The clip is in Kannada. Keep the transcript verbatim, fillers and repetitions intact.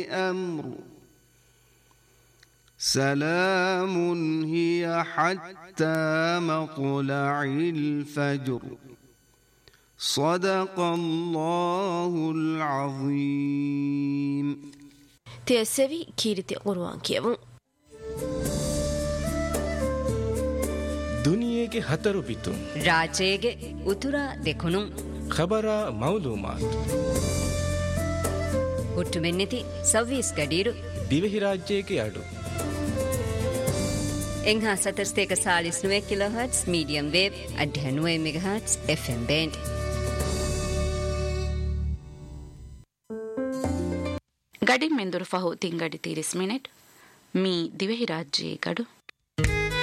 أمر سلام هي حتى مطلع الفجر صدق الله العظيم. تيسوي كيرتي قرآن كيمو ದುನಿಯೆಗೆ ಹತರು ಬಿತ್ತು ರಾಜೇಗೆ ಉತುರ ದೆಕೊನು ಖಬರ ಮೌಲೂಮಾತ್ ಹುಟ್ಟು ಮೆನ್ನೆತಿ ಸವ್ವೀಸ್ ಗಡೀರು ದಿವೆಹಿ ರಾಜ್ಯಕ್ಕೆ ಅಡು ಎಂಘಾ ಸತರ್ಸ್ತೇಕ Chalisa ನುವೆ kilo hertz medium wave ಅಡ್ಢ ನುವೆ mega hertz F M band. ಗಡಿ ಮೆಂದುರು ಫಹು ತಿಂಗಡಿ ತೀರಿಸ್ ಮಿನಿಟ್ ಮೀ ದಿವೆಹಿ ರಾಜ್ಯ ಗಡು